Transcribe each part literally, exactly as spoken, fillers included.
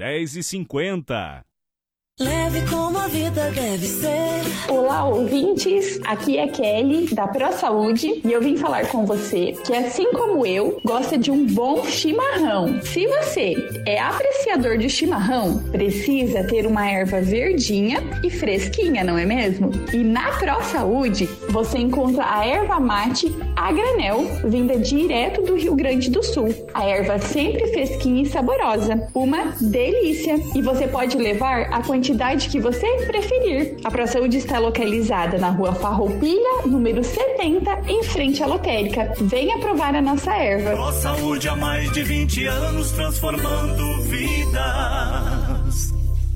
dez e cinquenta. Leve como a vida deve ser. Olá, ouvintes! Aqui é Kelly, da Pro Saúde, e eu vim falar com você que, assim como eu, gosta de um bom chimarrão. Se você é apreciador de chimarrão, precisa ter uma erva verdinha e fresquinha, não é mesmo? E na Pro Saúde, você encontra a erva mate a granel, vinda direto do Rio Grande do Sul. A erva sempre fresquinha e saborosa. Uma delícia! E você pode levar a quantidade que você preferir. A Pro Saúde está localizada na rua Farroupilha, número setenta, em frente à lotérica. Venha provar a nossa erva. Pro Saúde há mais de vinte anos, transformando vidas.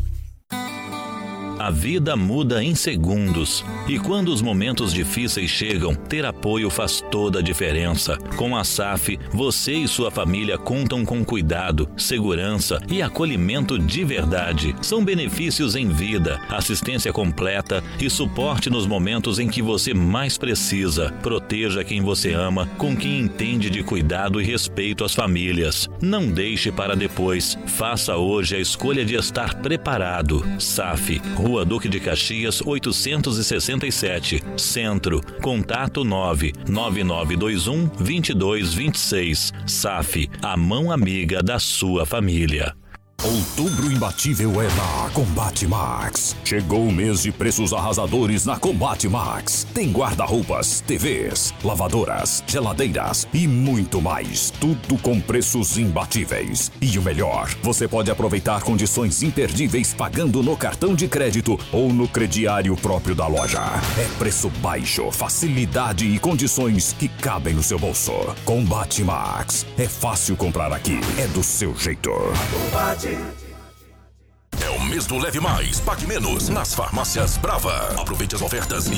A vida muda em segundos e quando os momentos difíceis chegam, ter apoio faz toda a diferença. Com a S A F, você e sua família contam com cuidado, segurança e acolhimento de verdade. São benefícios em vida, assistência completa e suporte nos momentos em que você mais precisa. Proteja quem você ama com quem entende de cuidado e respeito às famílias. Não deixe para depois. Faça hoje a escolha de estar preparado. S A F, Rua Duque de Caxias, oitocentos e sessenta e sete, Centro. Contato nove nove nove dois um, dois dois dois seis. S A F, a mão amiga da sua família. Outubro imbatível é na Combate Max. Chegou o mês de preços arrasadores na Combate Max. Tem guarda-roupas, T Vs, lavadoras, geladeiras e muito mais. Tudo com preços imbatíveis. E o melhor, você pode aproveitar condições imperdíveis pagando no cartão de crédito ou no crediário próprio da loja. É preço baixo, facilidade e condições que cabem no seu bolso. Combate Max. É fácil comprar aqui. É do seu jeito. Combate. É o mês do Leve Mais, Pague Menos nas farmácias Brava. Aproveite as ofertas e